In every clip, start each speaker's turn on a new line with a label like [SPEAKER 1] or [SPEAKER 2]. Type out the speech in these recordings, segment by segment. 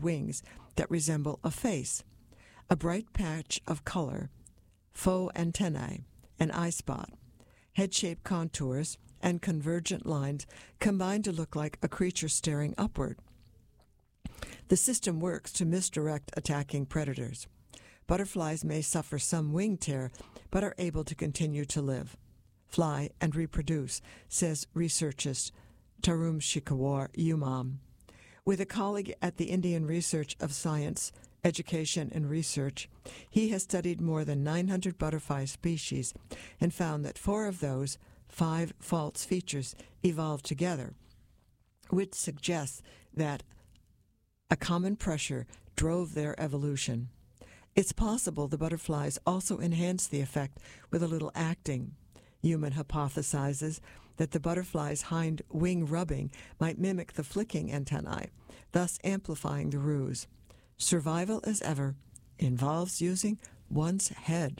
[SPEAKER 1] wings that resemble a face, a bright patch of color, faux antennae, an eye spot, head-shaped contours, and convergent lines combine to look like a creature staring upward. The system works to misdirect attacking predators. Butterflies may suffer some wing tear, but are able to continue to live, fly, and reproduce, says researchist Tarun Shekhar Umam. With a colleague at the Indian Research of Science, Education and Research, he has studied more than 900 butterfly species and found that 4 of those 5 false features evolved together, which suggests that a common pressure drove their evolution. It's possible the butterflies also enhance the effect with a little acting. Human hypothesizes that the butterfly's hind wing rubbing might mimic the flicking antennae, thus amplifying the ruse. Survival, as ever, involves using one's head.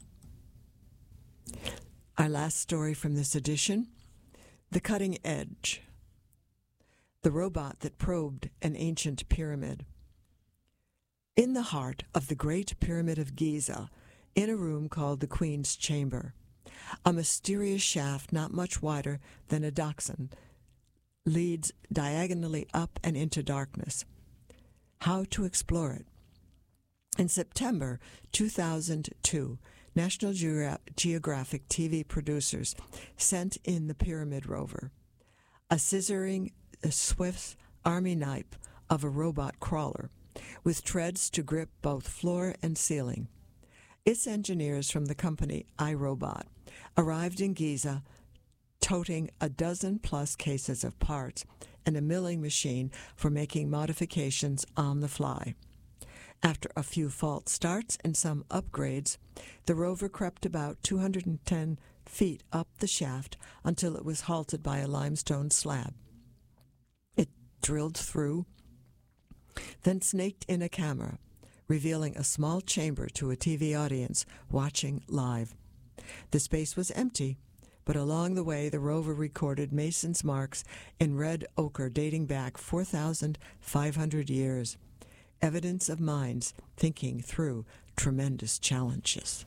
[SPEAKER 1] Our last story from this edition, The Cutting Edge, the robot that probed an ancient pyramid. In the heart of the Great Pyramid of Giza, in a room called the Queen's Chamber, a mysterious shaft not much wider than a dachshund leads diagonally up and into darkness. How to explore it? In September 2002, National Geographic TV producers sent in the Pyramid rover, a scissoring Swiss Army knife of a robot crawler, with treads to grip both floor and ceiling. Its engineers from the company iRobot arrived in Giza toting a dozen-plus cases of parts and a milling machine for making modifications on the fly. After a few false starts and some upgrades, the rover crept about 210 feet up the shaft until it was halted by a limestone slab. It drilled through, then snaked in a camera, revealing a small chamber to a TV audience watching live. The space was empty, but along the way the rover recorded mason's marks in red ochre dating back 4,500 years, evidence of minds thinking through tremendous challenges.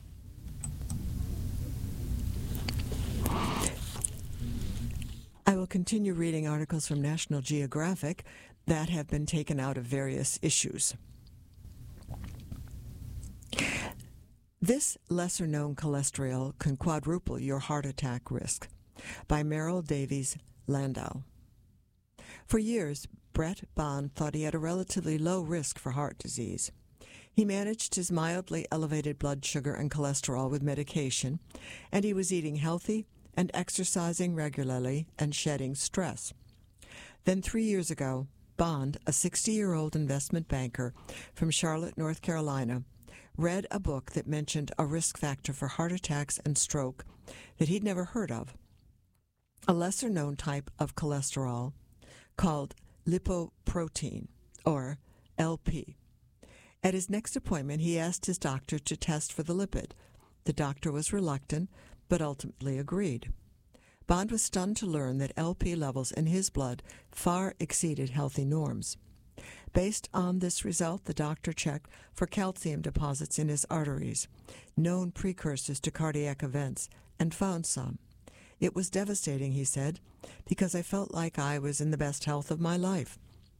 [SPEAKER 1] I will continue reading articles from National Geographic that have been taken out of various issues. This lesser-known cholesterol can quadruple your heart attack risk, by Merrill Davies Landau. For years, Brett Bond thought he had a relatively low risk for heart disease. He managed his mildly elevated blood sugar and cholesterol with medication, and he was eating healthy and exercising regularly and shedding stress. Then 3 years ago, Bond, a 60-year-old investment banker from Charlotte, North Carolina, read a book that mentioned a risk factor for heart attacks and stroke that he'd never heard of, a lesser-known type of cholesterol called lipoprotein, or LP. At his next appointment, he asked his doctor to test for the lipid. The doctor was reluctant, but ultimately agreed. Bond was stunned to learn that LP levels in his blood far exceeded healthy norms. Based on this result, the doctor checked for calcium deposits in his arteries, known precursors to cardiac events, and found some. It was devastating, he said, because I felt like I was in the best health of my life.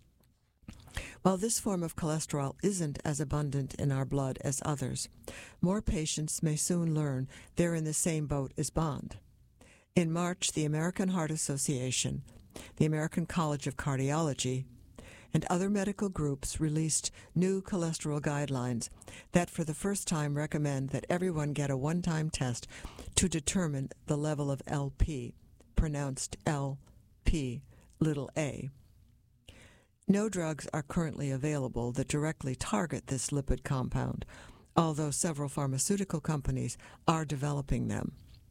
[SPEAKER 1] While this form of cholesterol isn't as abundant in our blood as others, more patients may soon learn they're in the same boat as Bond. In March, the American Heart Association, the American College of Cardiology, and other medical groups released new cholesterol guidelines that for the first time recommend that everyone get a one-time test to determine the level of LP, pronounced LP, little a. No drugs are currently available that directly target this lipid compound, although several pharmaceutical companies are developing them.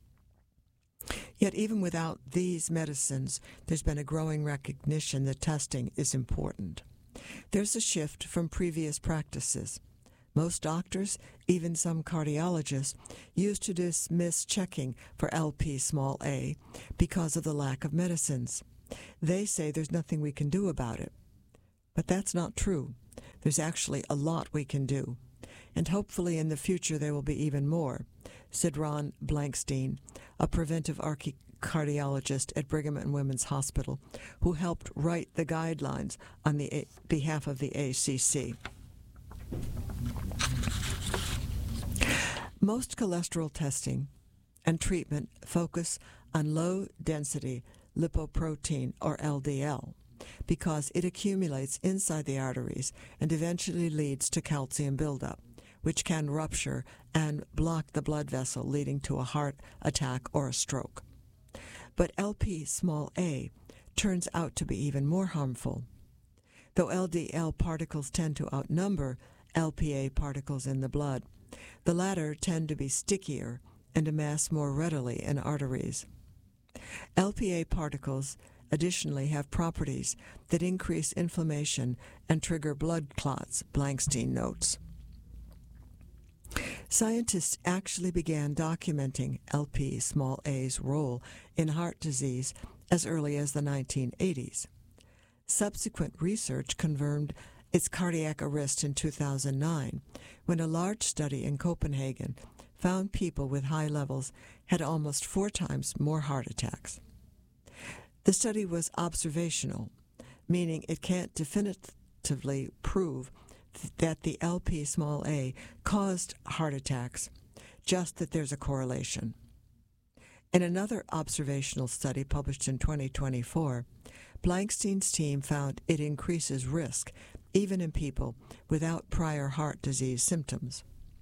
[SPEAKER 1] Yet even without these medicines, there's been a growing recognition that testing is important. There's a shift from previous practices. Most doctors, even some cardiologists, used to dismiss checking for LP small a because of the lack of medicines. They say there's nothing we can do about it. But that's not true. There's actually a lot we can do, and hopefully in the future there will be even more, said Ron Blankstein, a preventive cardiologist at Brigham and Women's Hospital, who helped write the guidelines on the behalf of the ACC. Most cholesterol testing and treatment focus on low-density lipoprotein, or LDL, because it accumulates inside the arteries and eventually leads to calcium buildup, which can rupture and block the blood vessel, leading to a heart attack or a stroke. But Lp(a) turns out to be even more harmful. Though LDL particles tend to outnumber Lp(a) particles in the blood, the latter tend to be stickier and amass more readily in arteries. Lp(a) particles additionally have properties that increase inflammation and trigger blood clots, Blankstein notes. Scientists actually began documenting Lp(a)'s role in heart disease as early as the 1980s. Subsequent research confirmed its cardiac arrest in 2009, when a large study in Copenhagen found people with high levels had almost 4 times more heart attacks. The study was observational, meaning it can't definitively prove that the Lp(a) caused heart attacks, just that there's a correlation. In another observational study published in 2024, Blankstein's team found it increases risk even in people without prior heart disease symptoms.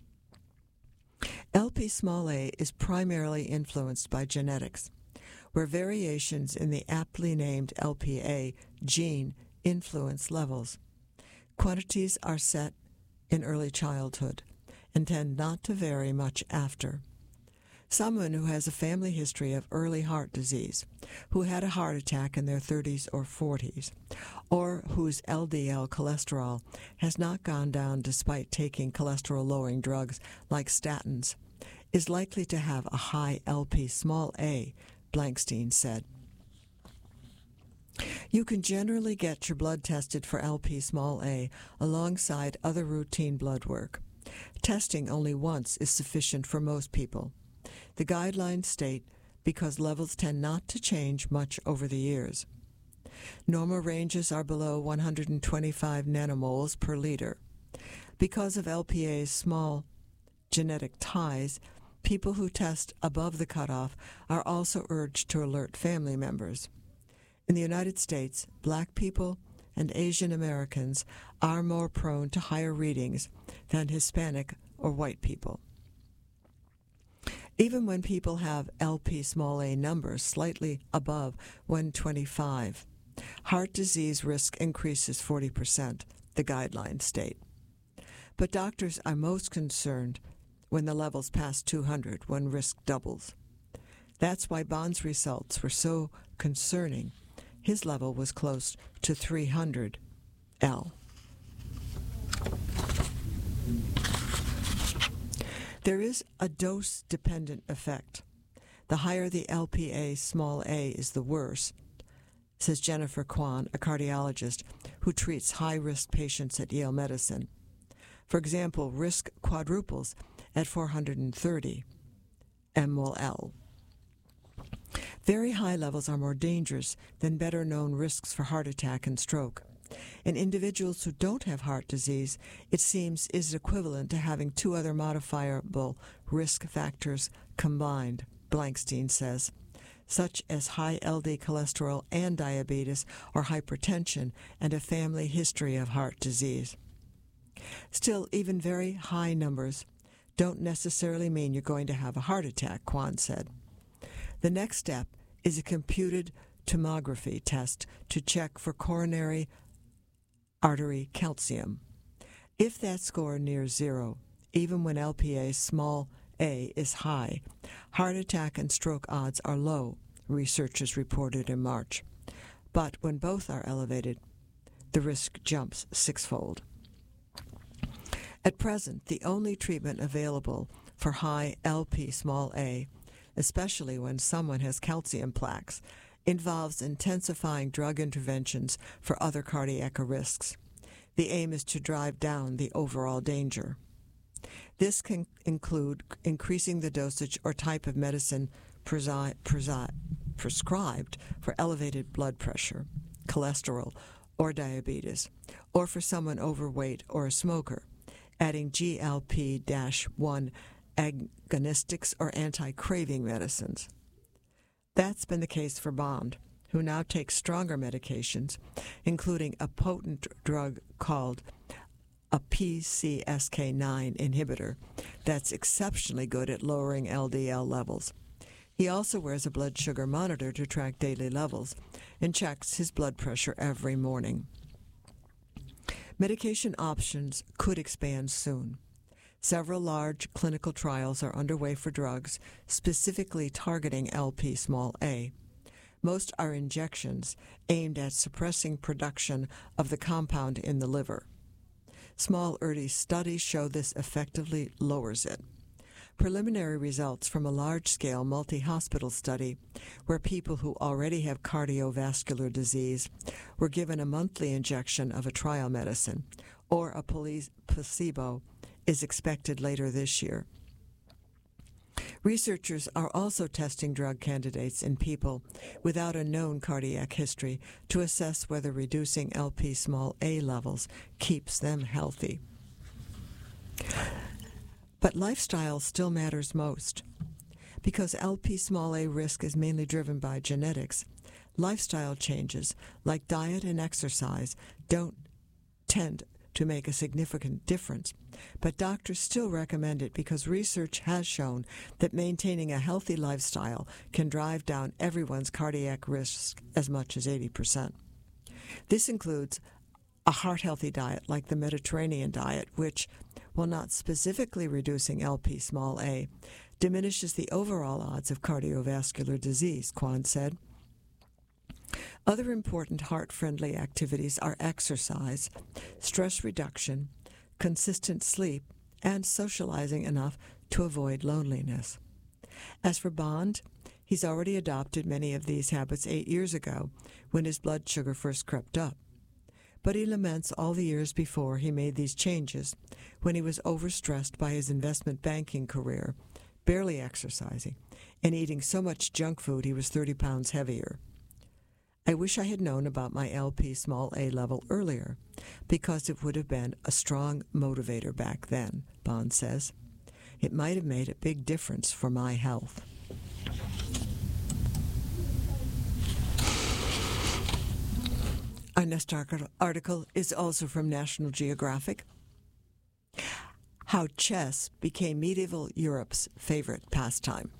[SPEAKER 1] Lp(a) is primarily influenced by genetics, where variations in the aptly named Lp(a) gene influence levels. Quantities are set in early childhood and tend not to vary much after. Someone who has a family history of early heart disease, who had a heart attack in their 30s or 40s, or whose LDL cholesterol has not gone down despite taking cholesterol-lowering drugs like statins, is likely to have a high Lp(a), Blankstein said. You can generally get your blood tested for Lp(a) alongside other routine blood work. Testing only once is sufficient for most people. The guidelines state because levels tend not to change much over the years. Normal ranges are below 125 nanomoles per liter. Because of Lp(a)'s small genetic ties, people who test above the cutoff are also urged to alert family members. In the United States, Black people and Asian Americans are more prone to higher readings than Hispanic or white people. Even when people have Lp(a) numbers slightly above 125, heart disease risk increases 40%, the guidelines state. But doctors are most concerned when the levels pass 200, when risk doubles. That's why Bond's results were so concerning. His level was close to 300 L. There is a dose-dependent effect. The higher the Lp(a) is, the worse, says Jennifer Kwan, a cardiologist who treats high-risk patients at Yale Medicine. For example, risk quadruples at 430 mmol. Very high levels are more dangerous than better-known risks for heart attack and stroke. In individuals who don't have heart disease, it seems is equivalent to having 2 other modifiable risk factors combined, Blankstein says, such as high LD cholesterol and diabetes or hypertension and a family history of heart disease. Still, even very high numbers don't necessarily mean you're going to have a heart attack, Kwan said. The next step is a computed tomography test to check for coronary artery calcium. If that score nears 0, even when Lp(a) is high, heart attack and stroke odds are low, researchers reported in March. But when both are elevated, the risk jumps 6-fold. At present, the only treatment available for high Lp(a), especially when someone has calcium plaques, involves intensifying drug interventions for other cardiac risks. The aim is to drive down the overall danger. This can include increasing the dosage or type of medicine prescribed for elevated blood pressure, cholesterol, or diabetes, or for someone overweight or a smoker, adding GLP-1 agonistics or anti-craving medicines. That's been the case for Bond, who now takes stronger medications, including a potent drug called a PCSK9 inhibitor that's exceptionally good at lowering LDL levels. He also wears a blood sugar monitor to track daily levels and checks his blood pressure every morning. Medication options could expand soon. Several large clinical trials are underway for drugs specifically targeting Lp(a). Most are injections aimed at suppressing production of the compound in the liver. Small early studies show this effectively lowers it. Preliminary results from a large-scale multi-hospital study where people who already have cardiovascular disease were given a monthly injection of a trial medicine or a placebo is expected later this year. Researchers are also testing drug candidates in people without a known cardiac history to assess whether reducing Lp(a) levels keeps them healthy. But lifestyle still matters most. Because Lp(a) risk is mainly driven by genetics, lifestyle changes like diet and exercise don't tend to make a significant difference, but doctors still recommend it because research has shown that maintaining a healthy lifestyle can drive down everyone's cardiac risk as much as 80%. This includes a heart-healthy diet like the Mediterranean diet, which, while not specifically reducing Lp(a), diminishes the overall odds of cardiovascular disease, Kwan said. Other important heart-friendly activities are exercise, stress reduction, consistent sleep, and socializing enough to avoid loneliness. As for Bond, he's already adopted many of these habits 8 years ago when his blood sugar first crept up. But he laments all the years before he made these changes when he was overstressed by his investment banking career, barely exercising, and eating so much junk food he was 30 pounds heavier. I wish I had known about my Lp(a) level earlier, because it would have been a strong motivator back then, Bond says. It might have made a big difference for my health. Our next article is also from National Geographic. How chess became medieval Europe's favorite pastime.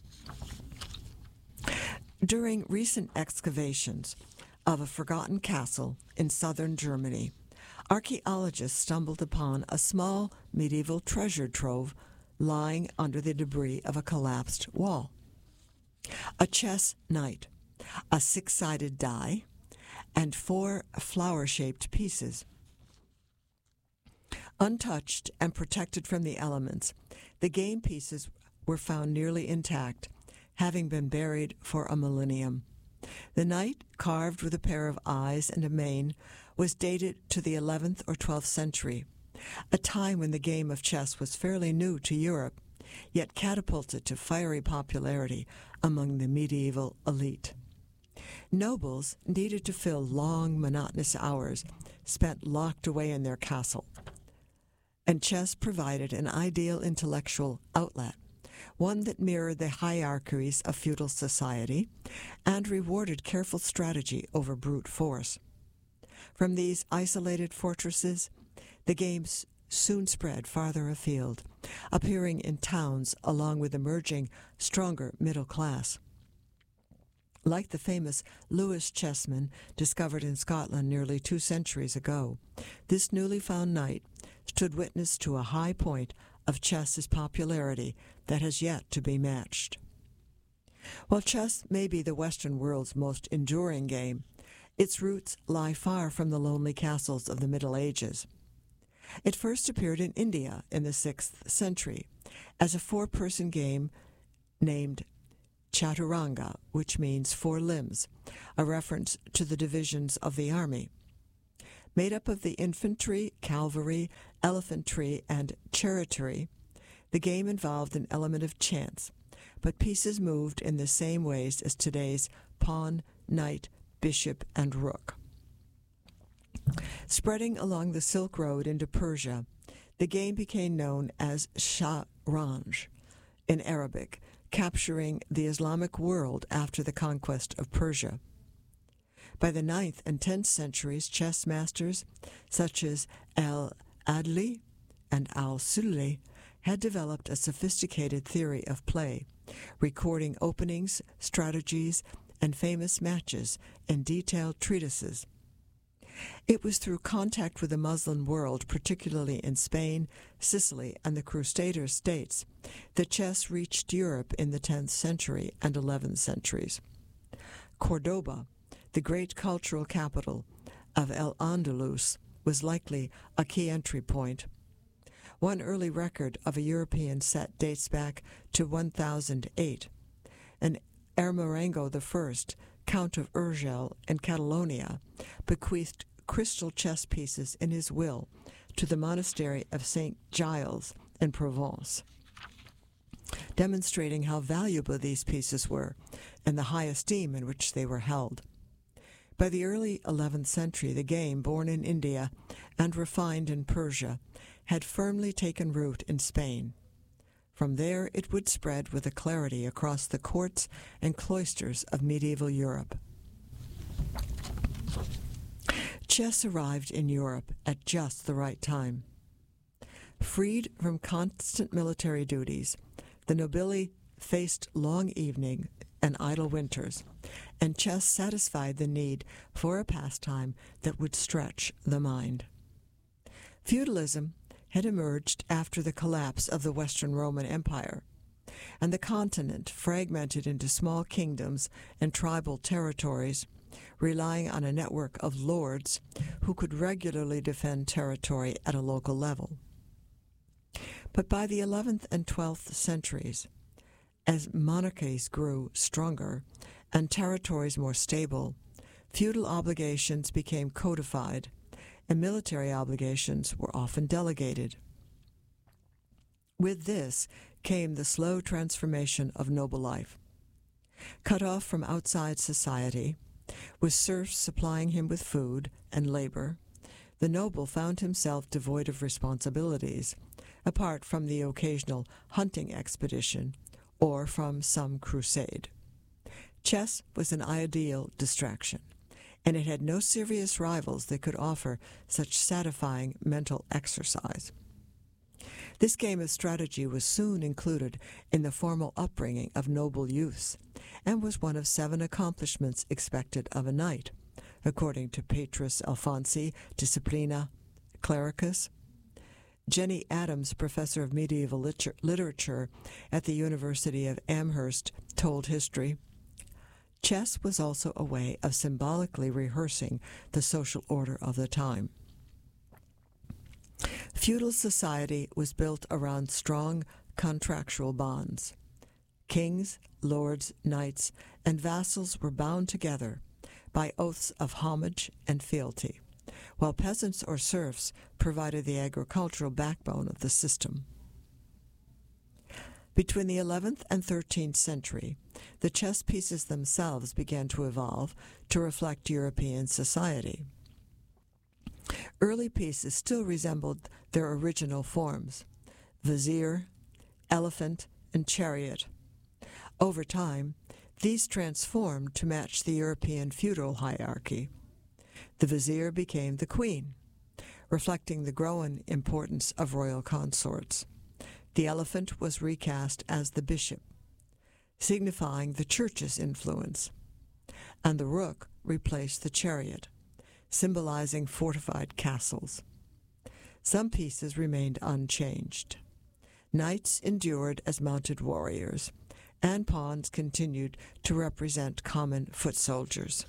[SPEAKER 1] During recent excavations of a forgotten castle in southern Germany, archaeologists stumbled upon a small medieval treasure trove lying under the debris of a collapsed wall. A chess knight, a 6-sided die, and 4 flower-shaped pieces. Untouched and protected from the elements, the game pieces were found nearly intact, having been buried for a millennium. The knight, carved with a pair of eyes and a mane, was dated to the 11th or 12th century, a time when the game of chess was fairly new to Europe, yet catapulted to fiery popularity among the medieval elite. Nobles needed to fill long, monotonous hours spent locked away in their castle, and chess provided an ideal intellectual outlet, one that mirrored the hierarchies of feudal society and rewarded careful strategy over brute force. From these isolated fortresses, the games soon spread farther afield, appearing in towns along with emerging, stronger middle class. Like the famous Lewis chessman discovered in Scotland nearly 2 centuries ago, this newly found knight stood witness to a high point of chess's popularity that has yet to be matched. While chess may be the Western world's most enduring game, its roots lie far from the lonely castles of the Middle Ages. It first appeared in India in the 6th century as a 4-person game named Chaturanga, which means 4 limbs, a reference to the divisions of the army. Made up of the infantry, cavalry, elephantry, and chariotry, the game involved an element of chance, but pieces moved in the same ways as today's pawn, knight, bishop, and rook. Spreading along the Silk Road into Persia, the game became known as Shahranj in Arabic, capturing the Islamic world after the conquest of Persia. By the 9th and 10th centuries, chess masters such as Al-Adli and Al-Sulli had developed a sophisticated theory of play, recording openings, strategies, and famous matches in detailed treatises. It was through contact with the Muslim world, particularly in Spain, Sicily, and the Crusader states, that chess reached Europe in the 10th century and 11th centuries. Cordoba, the great cultural capital of Al-Andalus, was likely a key entry point. One early record of a European set dates back to 1008, and Ermengarda I, Count of Urgell in Catalonia, bequeathed crystal chess pieces in his will to the monastery of St. Giles in Provence, demonstrating how valuable these pieces were and the high esteem in which they were held. By the early 11th century, the game, born in India and refined in Persia, had firmly taken root in Spain. From there, it would spread with a clarity across the courts and cloisters of medieval Europe. Chess arrived in Europe at just the right time. Freed from constant military duties, the nobility faced long evenings and idle winters, and chess satisfied the need for a pastime that would stretch the mind. Feudalism had emerged after the collapse of the Western Roman Empire, and the continent, fragmented into small kingdoms and tribal territories, relying on a network of lords who could regularly defend territory at a local level. But by the 11th and 12th centuries, as monarchies grew stronger and territories more stable, feudal obligations became codified, and military obligations were often delegated. With this came the slow transformation of noble life. Cut off from outside society, with serfs supplying him with food and labor, the noble found himself devoid of responsibilities, apart from the occasional hunting expedition or from some crusade. Chess was an ideal distraction, and it had no serious rivals that could offer such satisfying mental exercise. This game of strategy was soon included in the formal upbringing of noble youths, and was one of 7 accomplishments expected of a knight, according to Petrus Alfonsi, Disciplina Clericus. Jenny Adams, professor of medieval literature at the University of Amherst, told History, chess was also a way of symbolically rehearsing the social order of the time. Feudal society was built around strong contractual bonds. Kings, lords, knights, and vassals were bound together by oaths of homage and fealty, while peasants or serfs provided the agricultural backbone of the system. Between the 11th and 13th century, the chess pieces themselves began to evolve to reflect European society. Early pieces still resembled their original forms: vizier, elephant, and chariot. Over time, these transformed to match the European feudal hierarchy. The vizier became the queen, reflecting the growing importance of royal consorts. The elephant was recast as the bishop, signifying the church's influence, and the rook replaced the chariot, symbolizing fortified castles. Some pieces remained unchanged. Knights endured as mounted warriors, and pawns continued to represent common foot soldiers.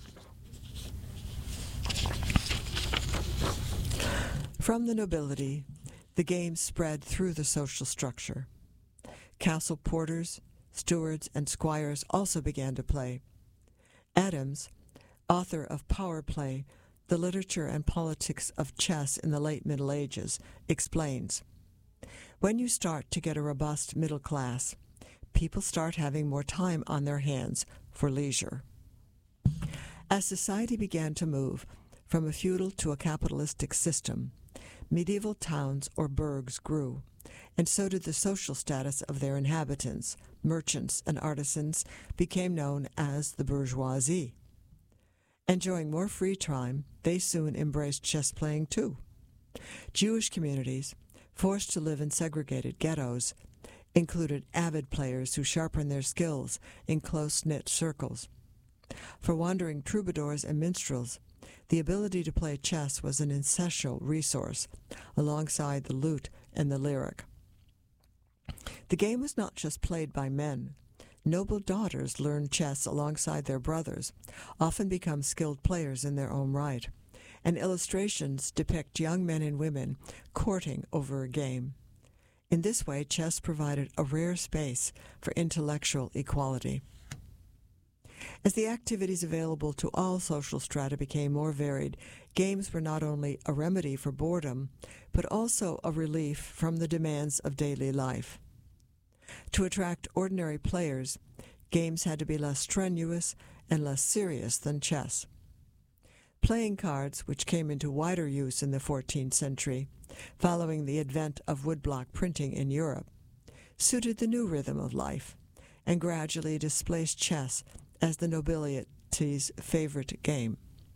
[SPEAKER 1] From the nobility, the game spread through the social structure. Castle porters, stewards, and squires also began to play. Adams, author of Power Play, The Literature and Politics of Chess in the Late Middle Ages, explains, when you start to get a robust middle class, people start having more time on their hands for leisure. As society began to move from a feudal to a capitalistic system, medieval towns or burghs grew, and so did the social status of their inhabitants. Merchants and artisans became known as the bourgeoisie. Enjoying more free time, they soon embraced chess playing too. Jewish communities, forced to live in segregated ghettos, included avid players who sharpened their skills in close-knit circles. For wandering troubadours and minstrels, the ability to play chess was an essential resource, alongside the lute and the lyric. The game was not just played by men. Noble daughters learned chess alongside their brothers, often become skilled players in their own right, and illustrations depict young men and women courting over a game. In this way, chess provided a rare space for intellectual equality. As the activities available to all social strata became more varied, games were not only a remedy for boredom, but also a relief from the demands of daily life. To attract ordinary players, games had to be less strenuous and less serious than chess. Playing cards, which came into wider use in the 14th century, following the advent of woodblock printing in Europe, suited the new rhythm of life, and gradually displaced chess as the nobility's favorite game.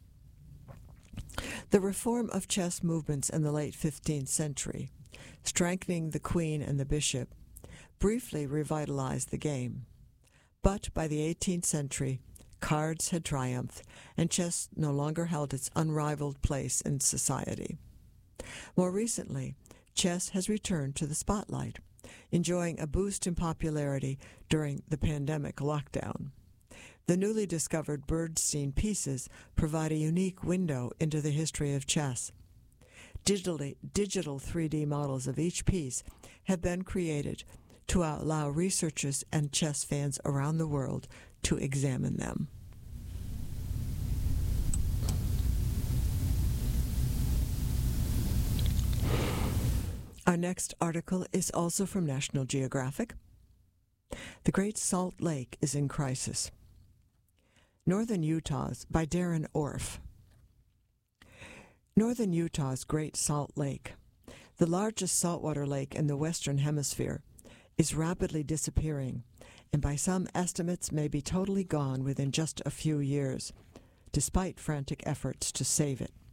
[SPEAKER 1] The reform of chess movements in the late 15th century, strengthening the queen and the bishop, briefly revitalized the game. But by the 18th century, cards had triumphed, and chess no longer held its unrivaled place in society. More recently, chess has returned to the spotlight, enjoying a boost in popularity during the pandemic lockdown. The newly discovered Bernstein pieces provide a unique window into the history of chess. Digital 3D models of each piece have been created to allow researchers and chess fans around the world to examine them. Our next article is also from National Geographic. The Great Salt Lake is in crisis. Northern Utah's, by Darren Orff. Northern Utah's Great Salt Lake, the largest saltwater lake in the Western Hemisphere, is rapidly disappearing, and by some estimates may be totally gone within just a few years, despite frantic efforts to save it.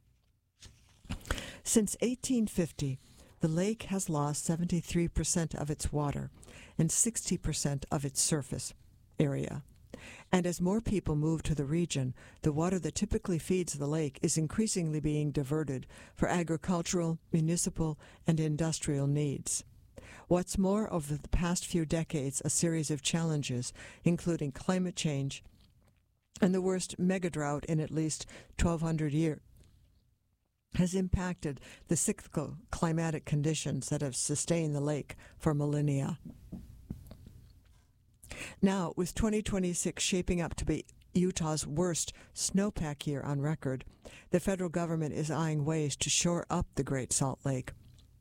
[SPEAKER 1] Since 1850, the lake has lost 73% of its water and 60% of its surface area. And as more people move to the region, the water that typically feeds the lake is increasingly being diverted for agricultural, municipal, and industrial needs. What's more, over the past few decades, a series of challenges, including climate change and the worst megadrought in at least 1,200 years, has impacted the cyclical climatic conditions that have sustained the lake for millennia. Now, with 2026 shaping up to be Utah's worst snowpack year on record, the federal government is eyeing ways to shore up the Great Salt Lake.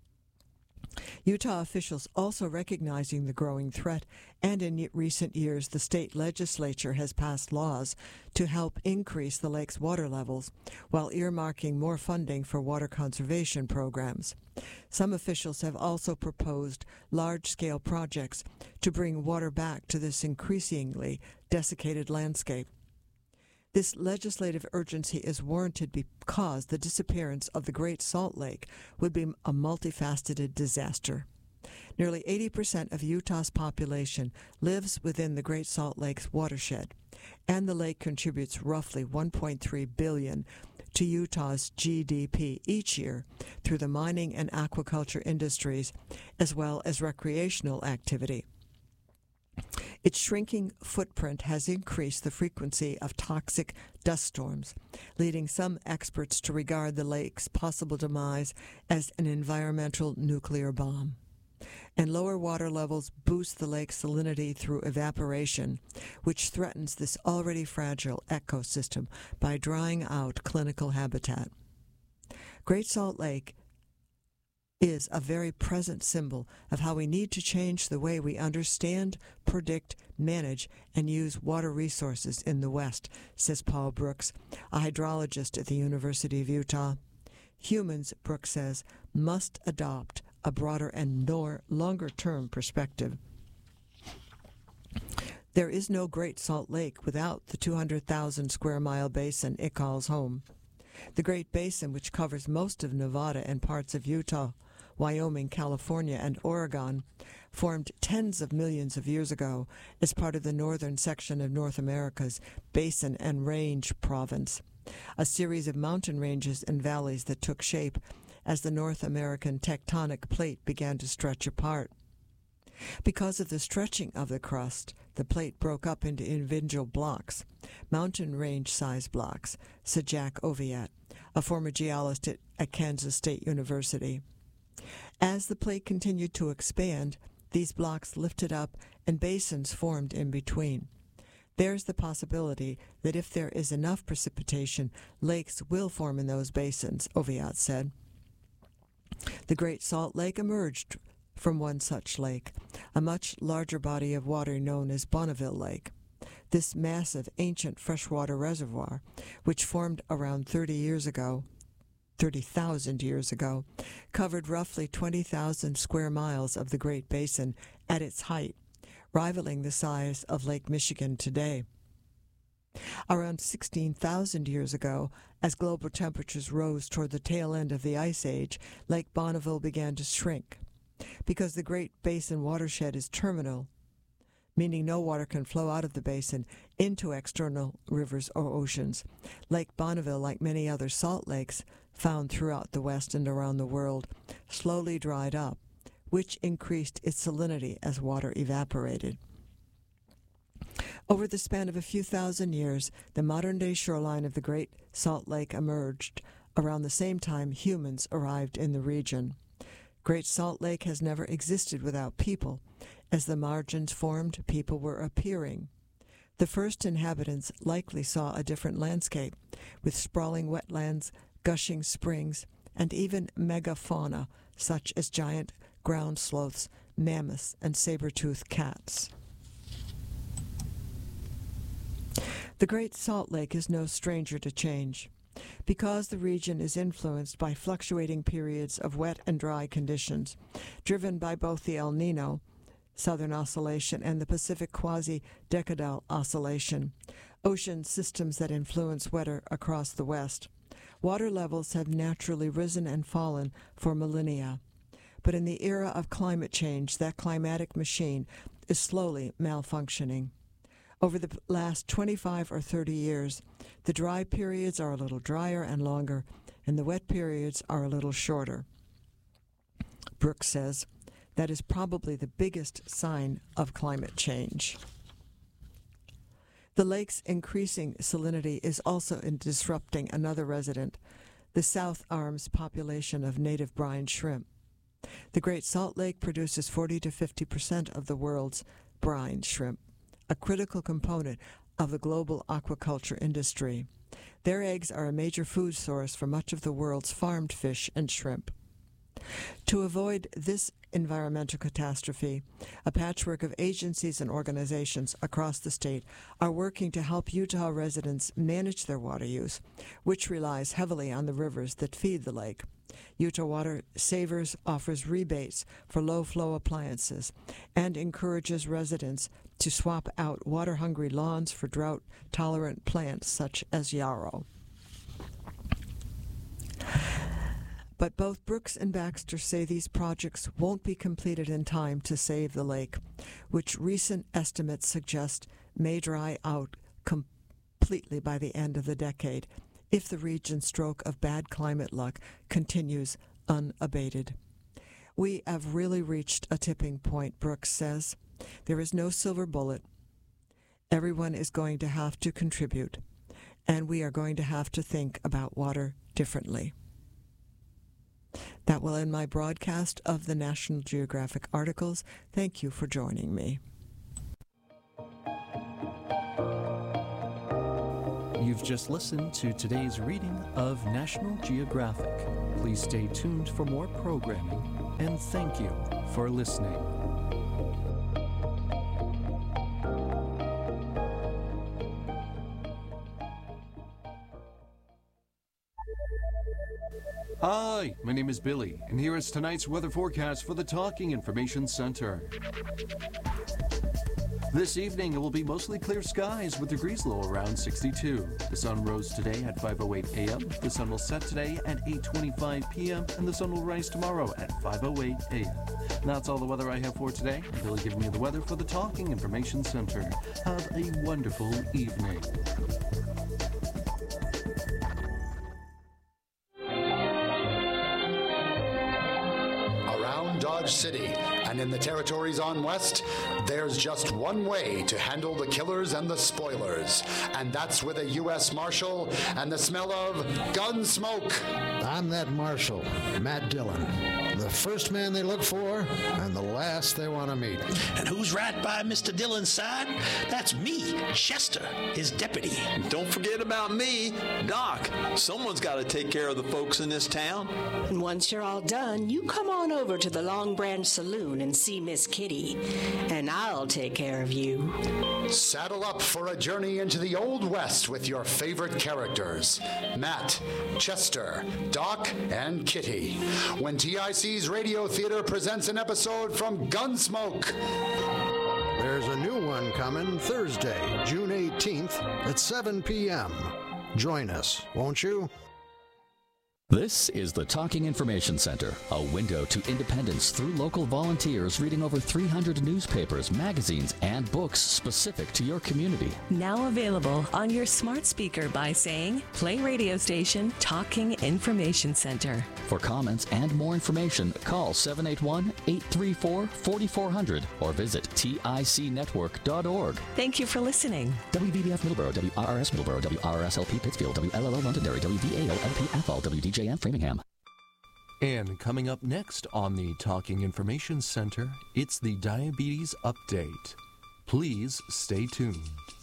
[SPEAKER 1] Utah officials also recognizing the growing threat, and in recent years the state legislature has passed laws to help increase the lake's water levels while earmarking more funding for water conservation programs. Some officials have also proposed large-scale projects to bring water back to this increasingly desiccated landscape. This legislative urgency is warranted because the disappearance of the Great Salt Lake would be a multifaceted disaster. Nearly 80% of Utah's population lives within the Great Salt Lake's watershed, and the lake contributes roughly $1.3 billion to Utah's GDP each year through the mining and aquaculture industries, as well as recreational activity. Its shrinking footprint has increased the frequency of toxic dust storms, leading some experts to regard the lake's possible demise as an environmental nuclear bomb. and lower water levels boost the lake's salinity through evaporation, which threatens this already fragile ecosystem by drying out clinical habitat. Great Salt Lake is a very present symbol of how we need to change the way we understand, predict, manage, and use water resources in the West, says Paul Brooks, a hydrologist at the University of Utah. Humans, Brooks says, must adopt a broader and longer-term perspective. There is no Great Salt Lake without the 200,000 square mile basin it calls home. The Great Basin, which covers most of Nevada and parts of Utah, Wyoming, California, and Oregon, formed tens of millions of years ago as part of the northern section of North America's Basin and Range Province, a series of mountain ranges and valleys that took shape as the North American tectonic plate began to stretch apart. Because of the stretching of the crust, the plate broke up into individual blocks, mountain range-sized blocks, said Jack Oviatt, a former geologist at Kansas State University. As the plate continued to expand, these blocks lifted up and basins formed in between. There's the possibility that if there is enough precipitation, lakes will form in those basins, Oviatt said. The Great Salt Lake emerged from one such lake, a much larger body of water known as Bonneville Lake. This massive ancient freshwater reservoir, which formed around 30,000 years ago, covered roughly 20,000 square miles of the Great Basin at its height, rivaling the size of Lake Michigan today. Around 16,000 years ago, as global temperatures rose toward the tail end of the Ice Age, Lake Bonneville began to shrink. Because the Great Basin watershed is terminal, meaning no water can flow out of the basin into external rivers or oceans, Lake Bonneville, like many other salt lakes found throughout the West and around the world, slowly dried up, which increased its salinity as water evaporated. Over the span of a few thousand years, the modern-day shoreline of the Great Salt Lake emerged around the same time humans arrived in the region. Great Salt Lake has never existed without people. As the margins formed, people were appearing. The first inhabitants likely saw a different landscape, with sprawling wetlands, gushing springs, and even megafauna such as giant ground sloths, mammoths, and saber-toothed cats. The Great Salt Lake is no stranger to change. Because the region is influenced by fluctuating periods of wet and dry conditions, driven by both the El Nino, Southern Oscillation, and the Pacific Quasi-Decadal Oscillation, ocean systems that influence weather across the West, water levels have naturally risen and fallen for millennia. But in the era of climate change, that climatic machine is slowly malfunctioning. Over the last 25 or 30 years, the dry periods are a little drier and longer, and the wet periods are a little shorter. Brooks says that is probably the biggest sign of climate change. The lake's increasing salinity is also disrupting another resident, the South Arms population of native brine shrimp. The Great Salt Lake produces 40 to 50% of the world's brine shrimp, a critical component of the global aquaculture industry. Their eggs are a major food source for much of the world's farmed fish and shrimp. To avoid this environmental catastrophe, a patchwork of agencies and organizations across the state are working to help Utah residents manage their water use, which relies heavily on the rivers that feed the lake. Utah Water Savers offers rebates for low-flow appliances and encourages residents to swap out water-hungry lawns for drought-tolerant plants such as yarrow. But both Brooks and Baxter say these projects won't be completed in time to save the lake, which recent estimates suggest may dry out completely by the end of the decade if the region's stroke of bad climate luck continues unabated. We have really reached a tipping point, Brooks says. There is no silver bullet. Everyone is going to have to contribute, and we are going to have to think about water differently. That will end my broadcast of the National Geographic articles. Thank you for joining me.
[SPEAKER 2] You've just listened to today's reading of National Geographic. Please stay tuned for more programming, and thank you for listening. Hi, my name is Billy, and here is tonight's weather forecast for the Talking Information Center. This evening, it will be mostly clear skies with degrees low around 62. The sun rose today at 5:08 a.m. The sun will set today at 8:25 p.m. and the sun will rise tomorrow at 5:08 a.m. That's all the weather I have for today. I'm Billy giving you the weather for the Talking Information Center. Have a wonderful evening.
[SPEAKER 3] Around Dodge City and in the territories on West, there's just one way to handle the killers and the spoilers, and that's with a U.S. Marshal and the smell of gun smoke.
[SPEAKER 4] I'm that Marshal, Matt Dillon. The first man they look for and the last they want to meet.
[SPEAKER 5] And who's right by Mr. Dillon's side? That's me, Chester, his deputy.
[SPEAKER 6] Don't forget about me, Doc. Someone's got to take care of the folks in this town.
[SPEAKER 7] And once you're all done, you come on over to the Long Branch Saloon and see Miss Kitty, and I'll take care of you.
[SPEAKER 3] Saddle up for a journey into the Old West with your favorite characters, Matt, Chester, Doc, and Kitty, when TIC's Radio Theater presents an episode from Gunsmoke.
[SPEAKER 4] There's a new one coming Thursday, June 18th at 7 p.m. Join us, won't you?
[SPEAKER 8] This is the Talking Information Center, a window to independence through local volunteers reading over 300 newspapers, magazines, and books specific to your community.
[SPEAKER 9] Now available on your smart speaker by saying, play radio station Talking Information Center.
[SPEAKER 8] For comments and more information, call 781-834-4400 or visit ticnetwork.org.
[SPEAKER 9] Thank you for listening.
[SPEAKER 8] WVBF Middleborough, WRRS Middleborough, WRSLP Pittsfield, WLLO Londonderry, WVAO-LP Athol, WDJM Framingham.
[SPEAKER 2] And coming up next on the Talking Information Center, it's the Diabetes Update. Please stay tuned.